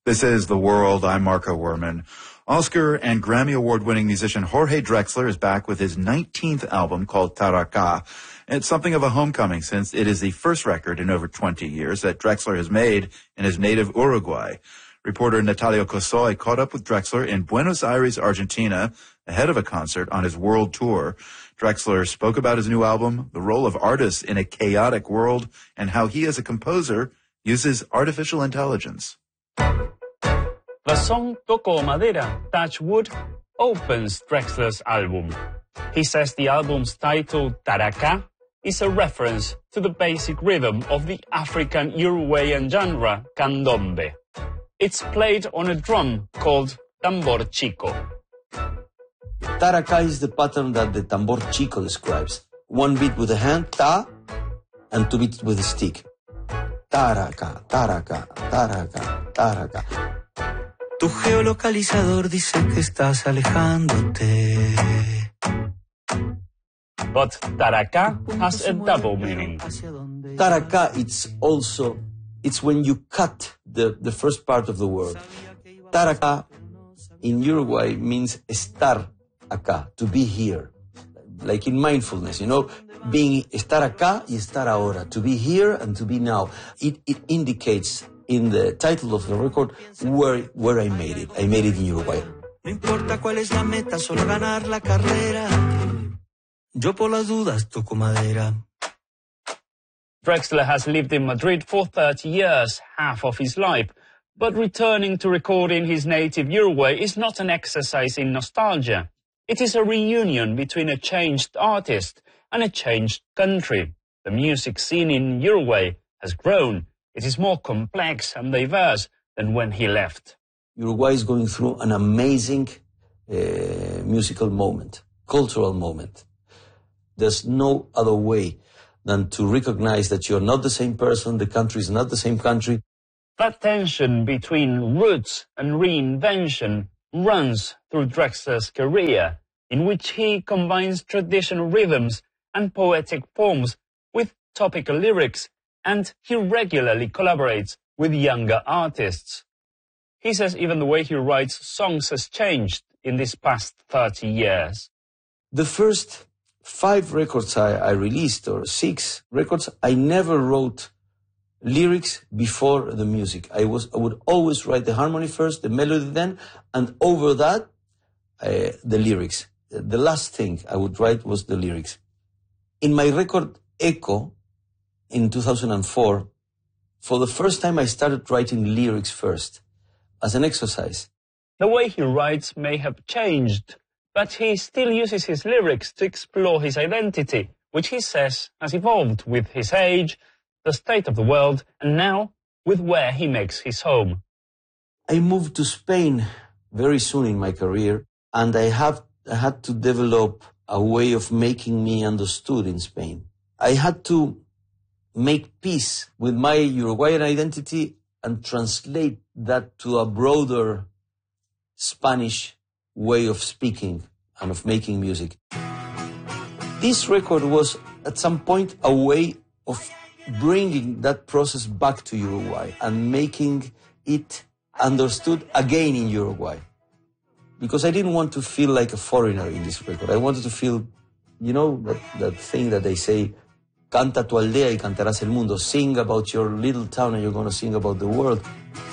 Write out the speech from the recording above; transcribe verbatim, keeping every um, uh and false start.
This is The World. I'm Marco Werman. Oscar and Grammy Award-winning musician Jorge Drexler is back with his nineteenth album called Taraka. It's something of a homecoming since it is the first record in over twenty years that Drexler has made in his native Uruguay. Reporter Natalia Cosoy caught up with Drexler in Buenos Aires, Argentina, ahead of a concert on his world tour. Drexler spoke about his new album, the role of artists in a chaotic world, and how he as a composer uses artificial intelligence. The song Toco Madera, Touch Wood opens Drexler's album. He says the album's title, Taraka, is a reference to the basic rhythm of the African Uruguayan genre, candombe. It's played on a drum called tambor chico. Taraka is the pattern that the tambor chico describes. One beat with the hand, ta, and two beats with the stick. Taraka, taraka, taraka, taraka. Tu geolocalizador dice que estás alejándote. But taraka has a double meaning. Taraka, it's also, it's when you cut the, the first part of the word. Taraka in Uruguay means estar acá, to be here. Like in mindfulness, you know, being estar acá y estar ahora, to be here and to be now. It, it indicates in the title of the record where, where I made it. I made it in Uruguay. No importa cuál es la meta, solo ganar la carrera. Yo por las dudas toco madera. Drexler has lived in Madrid for thirty years, half of his life. But returning to record in his native Uruguay is not an exercise in nostalgia. It is a reunion between a changed artist and a changed country. The music scene in Uruguay has grown. It is more complex and diverse than when he left. Uruguay is going through an amazing uh, musical moment, cultural moment. There's no other way than to recognize that you're not the same person, the country is not the same country. That tension between roots and reinvention runs through Drexler's career, in which he combines traditional rhythms and poetic forms with topical lyrics, and he regularly collaborates with younger artists. He says even the way he writes songs has changed in these past thirty years. The first five records I, I released, or six records, I never wrote lyrics before the music. I was I would always write the harmony first, the melody then, and over that, uh, the lyrics. The last thing I would write was the lyrics. In my record Echo, in two thousand four, for the first time I started writing lyrics first, as an exercise. The way he writes may have changed, but he still uses his lyrics to explore his identity, which he says has evolved with his age, the state of the world, and now with where he makes his home. I moved to Spain very soon in my career, and I have I had to develop a way of making me understood in Spain. I had to make peace with my Uruguayan identity and translate that to a broader Spanish way of speaking and of making music. This record was at some point a way of bringing that process back to Uruguay and making it understood again in Uruguay. Because I didn't want to feel like a foreigner in this record. I wanted to feel, you know, that, that thing that they say, canta tu aldea y cantarás el mundo. Sing about your little town and you're going to sing about the world.